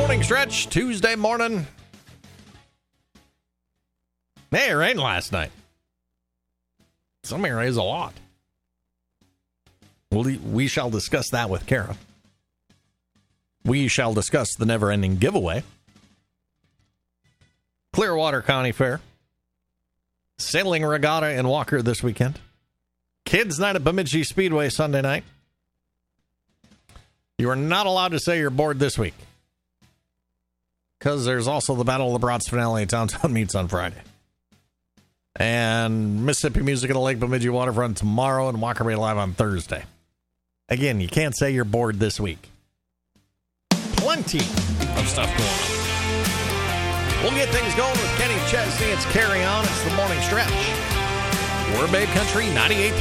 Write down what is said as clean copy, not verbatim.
Morning Stretch, Tuesday morning. Hey, it rained last night. Some areas a lot. We shall discuss that with Kara. We shall discuss the never-ending giveaway. Clearwater County Fair. Sailing Regatta in Walker this weekend. Kids Night at Bemidji Speedway Sunday night. You are not allowed to say you're bored this week, because there's also the Battle of the Brats finale at Downtown Meets on Friday. And Mississippi Music at the Lake Bemidji Waterfront tomorrow and Walker Bay Live on Thursday. Again, you can't say you're bored this week. Plenty of stuff going on. We'll get things going with Kenny Chesney. It's Carry On. It's the Morning Stretch. We're Babe Country 98.